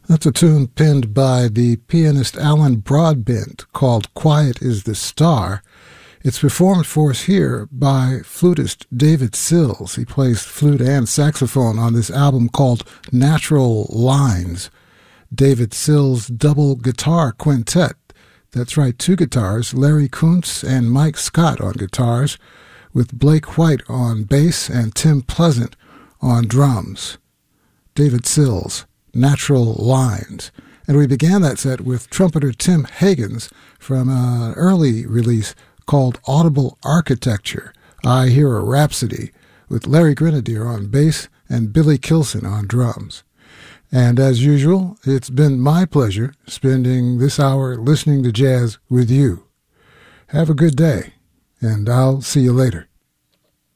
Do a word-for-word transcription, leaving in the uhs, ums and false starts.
That's a tune penned by the pianist Alan Broadbent called Quiet is the Star. It's performed for us here by flutist David Sills. He plays flute and saxophone on this album called Natural Lines. David Sills' double guitar quintet. That's right, two guitars, Larry Kuntz and Mike Scott on guitars, with Blake White on bass and Tim Pleasant on drums. David Sills, Natural Lines. And we began that set with trumpeter Tim Higgins from an early release called Audible Architecture, I Hear a Rhapsody, with Larry Grenadier on bass and Billy Kilson on drums. And as usual, it's been my pleasure spending this hour listening to jazz with you. Have a good day, and I'll see you later.